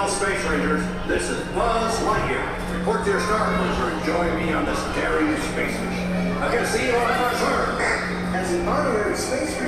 all Space Rangers. This is Buzz Lightyear. Report to your star cruiser and join me on this daring space mission. I can see you on our turn. As an honorary space